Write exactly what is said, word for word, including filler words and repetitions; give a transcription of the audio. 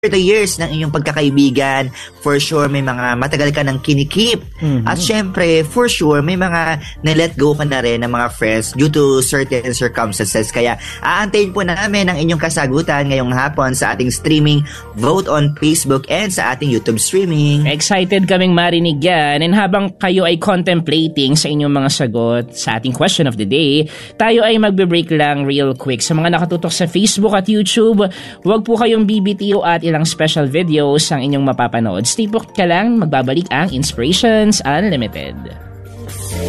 the years ng inyong pagkakaibigan, for sure may mga matagal ka nang kinikip. Mm-hmm. At syempre, for sure, may mga na-let go ka na rin ng mga friends due to certain circumstances. Kaya aantayin po namin ang inyong kasagutan ngayong hapon sa ating streaming Vote on Facebook and sa ating YouTube streaming. Excited kaming marinig yan. And habang kayo ay contemplating sa inyong mga sagot sa ating question of the day, tayo ay magbe-break lang real quick. Sa mga nakatutok sa Facebook at YouTube, huwag po kayong B B T O at ilang special videos ang inyong mapapanood. Stay put ka lang, magbabalik ang Inspirations Unlimited.